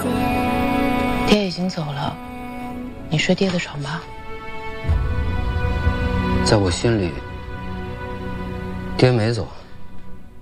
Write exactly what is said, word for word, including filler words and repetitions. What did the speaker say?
爹已经走了，你睡爹的床吧。 在我心里，爹没走。